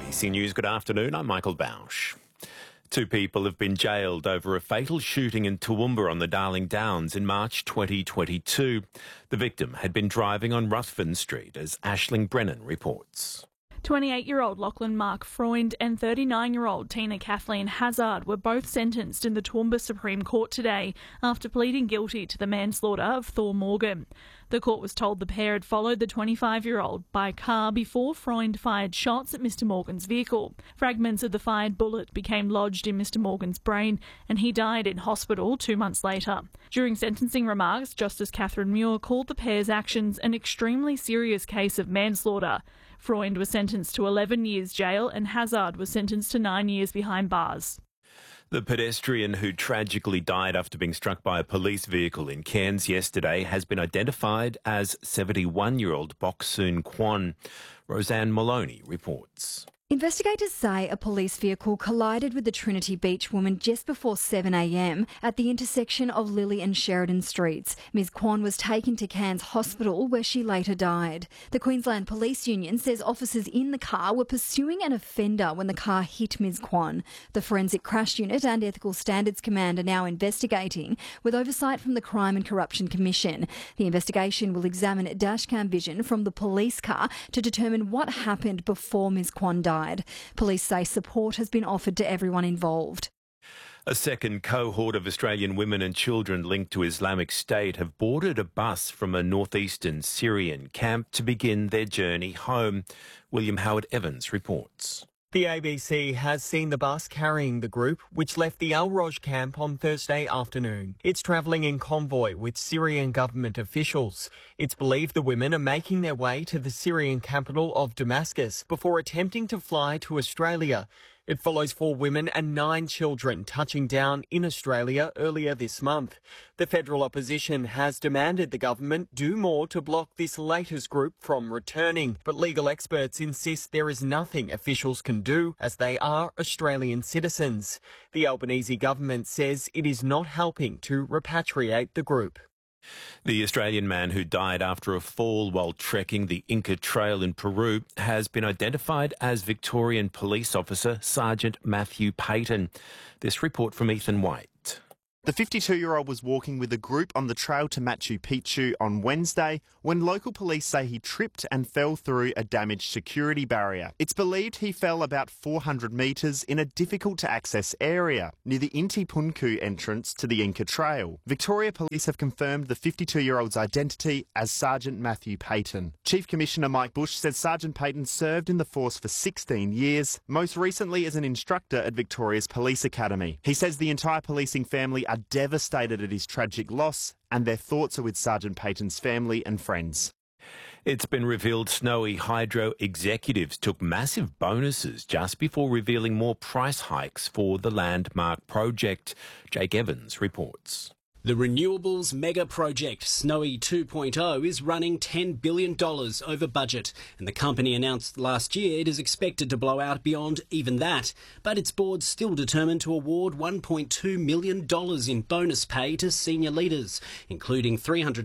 ABC News, good afternoon. I'm Michael Bausch. Two people have been jailed over a fatal shooting in Toowoomba on the Darling Downs in March 2022. The victim had been driving on Ruthven Street, as Aisling Brennan reports. 28-year-old Lachlan Mark Freund and 39-year-old Tina Kathleen Hazard were both sentenced in the Toowoomba Supreme Court today after pleading guilty to the manslaughter of Thor Morgan. The court was told the pair had followed the 25-year-old by car before Freund fired shots at Mr Morgan's vehicle. Fragments of the fired bullet became lodged in Mr Morgan's brain and he died in hospital 2 months later. During sentencing remarks, Justice Catherine Muir called the pair's actions an extremely serious case of manslaughter. Freund was sentenced to 11 years jail and Hazard was sentenced to 9 years behind bars. The pedestrian who tragically died after being struck by a police vehicle in Cairns yesterday has been identified as 71-year-old Bok Soon Kwon. Roseanne Maloney reports. Investigators say a police vehicle collided with the Trinity Beach woman just before 7 a.m. at the intersection of Lily and Sheridan Streets. Ms Kwon was taken to Cairns Hospital where she later died. The Queensland Police Union says officers in the car were pursuing an offender when the car hit Ms Kwon. The Forensic Crash Unit and Ethical Standards Command are now investigating, with oversight from the Crime and Corruption Commission. The investigation will examine dashcam vision from the police car to determine what happened before Ms Kwon died. Police say support has been offered to everyone involved. A second cohort of Australian women and children linked to Islamic State have boarded a bus from a northeastern Syrian camp to begin their journey home. William Howard Evans reports. The ABC has seen the bus carrying the group, which left the Al Roj camp on Thursday afternoon. It's travelling in convoy with Syrian government officials. It's believed the women are making their way to the Syrian capital of Damascus before attempting to fly to Australia. It follows 4 women and 9 children touching down in Australia earlier this month. The federal opposition has demanded the government do more to block this latest group from returning, but legal experts insist there is nothing officials can do as they are Australian citizens. The Albanese government says it is not helping to repatriate the group. The Australian man who died after a fall while trekking the Inca Trail in Peru has been identified as Victorian Police Officer Sergeant Matthew Payton. This report from Ethan White. The 52-year-old was walking with a group on the trail to Machu Picchu on Wednesday when local police say he tripped and fell through a damaged security barrier. It's believed he fell about 400 metres in a difficult-to-access area near the Inti Punku entrance to the Inca Trail. Victoria Police have confirmed the 52-year-old's identity as Sergeant Matthew Payton. Chief Commissioner Mike Bush says Sergeant Payton served in the force for 16 years, most recently as an instructor at Victoria's Police Academy. He says the entire policing family are devastated at his tragic loss and their thoughts are with Sergeant Payton's family and friends. It's been revealed Snowy Hydro executives took massive bonuses just before revealing more price hikes for the landmark project. Jake Evans reports. The renewables mega project Snowy 2.0 is running $10 billion over budget, and the company announced last year it is expected to blow out beyond even that. But its board's still determined to award $1.2 million in bonus pay to senior leaders, including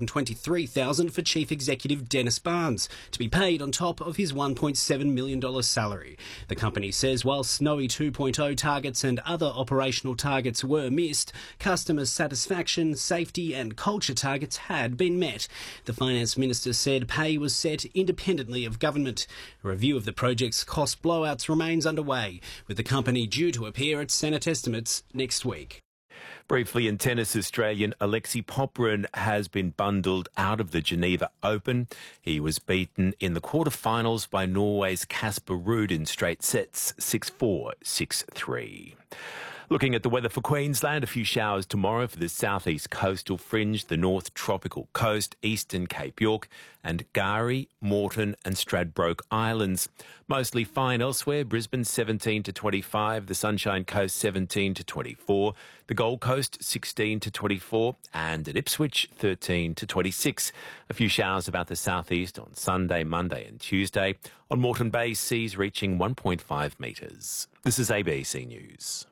$323,000 for Chief Executive Dennis Barnes, to be paid on top of his $1.7 million salary. The company says while Snowy 2.0 targets and other operational targets were missed, customer satisfaction, safety and culture targets had been met. The Finance Minister said pay was set independently of government. A review of the project's cost blowouts remains underway, with the company due to appear at Senate estimates next week. Briefly in tennis, Australian Alexei Popyrin has been bundled out of the Geneva Open. He was beaten in the quarterfinals by Norway's Casper Ruud in straight sets, 6-4, 6-3. Looking at the weather for Queensland, a few showers tomorrow for the southeast coastal fringe, the north tropical coast, eastern Cape York and Gari, Moreton and Stradbroke Islands. Mostly fine elsewhere, Brisbane 17 to 25, the Sunshine Coast 17 to 24, the Gold Coast 16 to 24 and at Ipswich 13 to 26. A few showers about the southeast on Sunday, Monday and Tuesday. On Moreton Bay, seas reaching 1.5 metres. This is ABC News.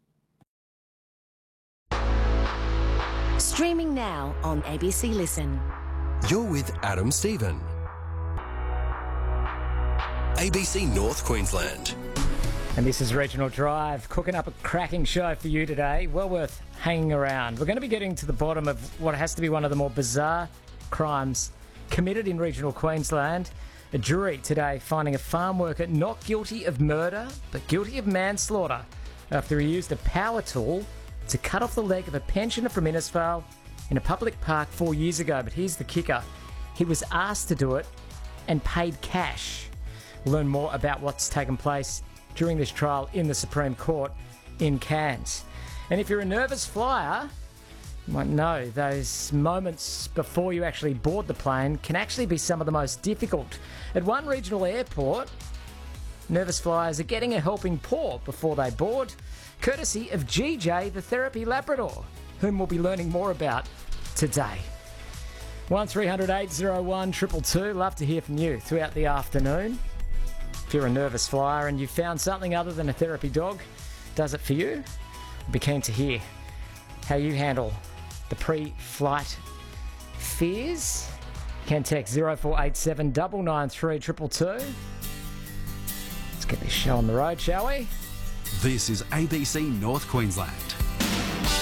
Streaming now on ABC Listen. You're with Adam Stephen. ABC North Queensland. And this is Regional Drive, cooking up a cracking show for you today. Well worth hanging around. We're going to be getting to the bottom of what has to be one of the more bizarre crimes committed in regional Queensland. A jury today finding a farm worker not guilty of murder, but guilty of manslaughter after he used a power tool to cut off the leg of a pensioner from Innisfail in a public park 4 years ago. But here's the kicker. He was asked to do it and paid cash. We'll learn more about what's taken place during this trial in the Supreme Court in Cairns. And if you're a nervous flyer, you might know those moments before you actually board the plane can actually be some of the most difficult. At one regional airport, nervous flyers are getting a helping paw before they board, courtesy of GJ the Therapy Labrador, whom we'll be learning more about today. 1300 801 222. Love to hear from you throughout the afternoon. If you're a nervous flyer and you've found something other than a therapy dog does it for you, I'd be keen to hear how you handle the pre-flight fears. You can text 0487 993 222. Let's get this show on the road, shall we? This is ABC North Queensland.